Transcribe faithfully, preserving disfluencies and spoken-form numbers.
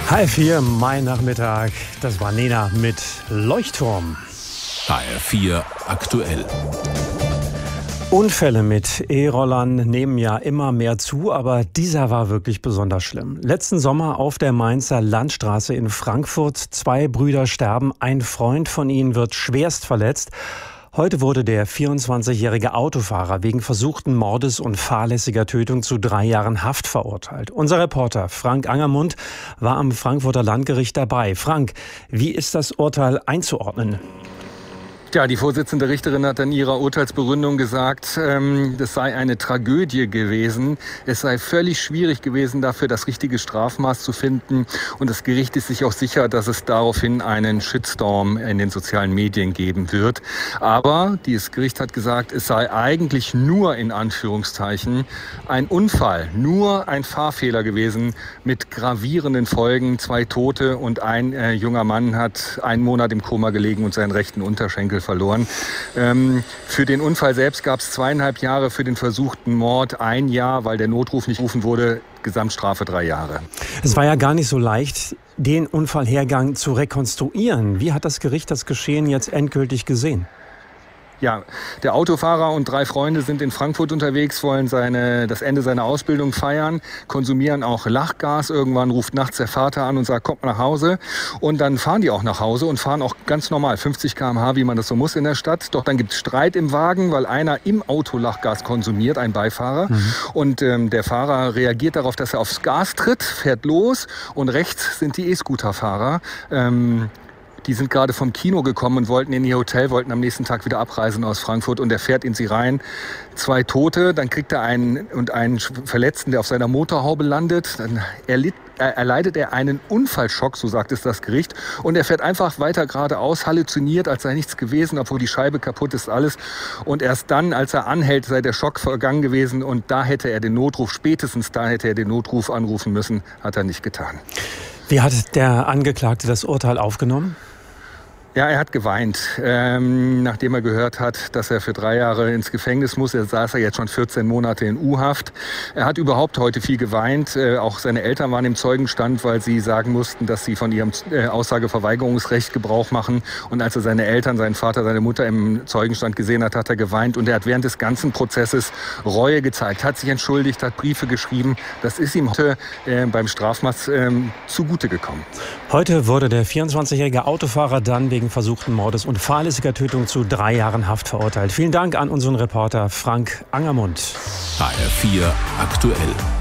Halb vier, mein Nachmittag. Das war Nena mit Leuchtturm. H R vier aktuell. Unfälle mit E-Rollern nehmen ja immer mehr zu, aber dieser war wirklich besonders schlimm. Letzten Sommer auf der Mainzer Landstraße in Frankfurt. Zwei Brüder sterben, ein Freund von ihnen wird schwerst verletzt. Heute wurde der vierundzwanzigjährige Autofahrer wegen versuchten Mordes und fahrlässiger Tötung zu drei Jahren Haft verurteilt. Unser Reporter Frank Angermund war am Frankfurter Landgericht dabei. Frank, wie ist das Urteil einzuordnen? Ja, die Vorsitzende Richterin hat in ihrer Urteilsbegründung gesagt, ähm, das sei eine Tragödie gewesen. Es sei völlig schwierig gewesen, dafür das richtige Strafmaß zu finden. Und das Gericht ist sich auch sicher, dass es daraufhin einen Shitstorm in den sozialen Medien geben wird. Aber dieses Gericht hat gesagt, es sei eigentlich nur in Anführungszeichen ein Unfall, nur ein Fahrfehler gewesen mit gravierenden Folgen. Zwei Tote und ein äh, junger Mann hat einen Monat im Koma gelegen und seinen rechten Unterschenkel verloren. Ähm, für den Unfall selbst gab es zweieinhalb Jahre, für den versuchten Mord ein Jahr, weil der Notruf nicht gerufen wurde, Gesamtstrafe drei Jahre. Es war ja gar nicht so leicht, den Unfallhergang zu rekonstruieren. Wie hat das Gericht das Geschehen jetzt endgültig gesehen? Ja, der Autofahrer und drei Freunde sind in Frankfurt unterwegs, wollen seine, das Ende seiner Ausbildung feiern, konsumieren auch Lachgas. Irgendwann ruft nachts der Vater an und sagt, kommt nach Hause. Und dann fahren die auch nach Hause und fahren auch ganz normal, fünfzig Kilometer pro Stunde, wie man das so muss in der Stadt. Doch dann gibt es Streit im Wagen, weil einer im Auto Lachgas konsumiert, ein Beifahrer. Mhm. Und ähm, der Fahrer reagiert darauf, dass er aufs Gas tritt, fährt los und rechts sind die E-Scooter-Fahrer. Ähm, Die sind gerade vom Kino gekommen und wollten in ihr Hotel, wollten am nächsten Tag wieder abreisen aus Frankfurt und er fährt in sie rein. Zwei Tote, dann kriegt er einen und einen Verletzten, der auf seiner Motorhaube landet. Dann erlitt, er, erleidet er einen Unfallschock, so sagt es das Gericht. Und er fährt einfach weiter geradeaus, halluziniert, als sei nichts gewesen, obwohl die Scheibe kaputt ist, alles. Und erst dann, als er anhält, sei der Schock vergangen gewesen und da hätte er den Notruf, spätestens da hätte er den Notruf anrufen müssen, hat er nicht getan. Wie hat der Angeklagte das Urteil aufgenommen? Ja, er hat geweint, ähm, nachdem er gehört hat, dass er für drei Jahre ins Gefängnis muss. Er saß er jetzt schon vierzehn Monate in U-Haft. Er hat überhaupt heute viel geweint. Äh, auch seine Eltern waren im Zeugenstand, weil sie sagen mussten, dass sie von ihrem äh, Aussageverweigerungsrecht Gebrauch machen. Und als er seine Eltern, seinen Vater, seine Mutter im Zeugenstand gesehen hat, hat er geweint. Und er hat während des ganzen Prozesses Reue gezeigt, hat sich entschuldigt, hat Briefe geschrieben. Das ist ihm heute äh, beim Strafmaß äh, zugute gekommen. Heute wurde der vierundzwanzigjährige Autofahrer dann wegen versuchten Mordes und fahrlässiger Tötung zu drei Jahren Haft verurteilt. Vielen Dank an unseren Reporter Frank Angermund. H R vier aktuell.